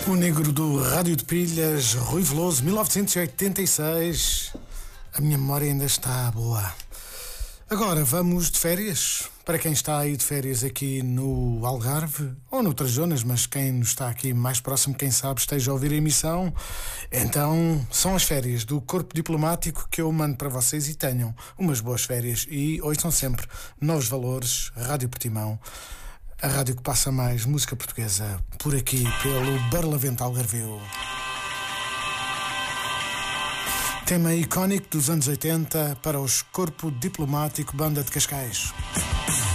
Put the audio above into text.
O negro do Rádio de Pilhas, Rui Veloso, 1986. A minha memória ainda está boa. Agora vamos de férias. Para quem está aí de férias aqui no Algarve ou noutras zonas, mas quem nos está aqui mais próximo, quem sabe, esteja a ouvir a emissão, então são as férias do Corpo Diplomático que eu mando para vocês e tenham umas boas férias. E hoje são sempre Novos Valores, Rádio Portimão, a rádio que passa mais música portuguesa por aqui, pelo Barlavento Algarveu. Tema icónico dos anos 80 para os Corpo Diplomático, banda de Cascais.